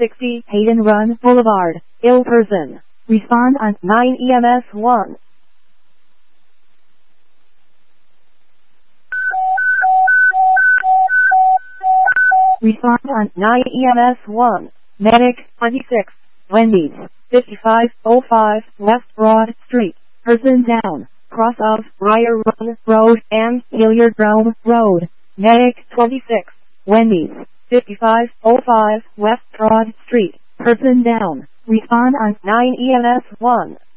60 Hayden Run Boulevard, ill person. Respond on 9 EMS 1. Respond on 9 EMS 1. Medic 26, Wendy's, 5505 West Broad Street. Person down. Cross of Briar Run Road and Hilliard Rome Road. Medic 26, Wendy's, 5505 West Broad Street. Person down. Respond on 9 EMS 1.